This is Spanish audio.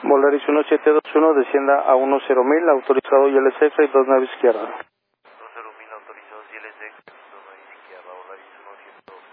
Volaris 1721, descienda a 10.000, autorizado y LS y 29 izquierda. 20.000 autorizados y LS, 29 izquierda, Volaris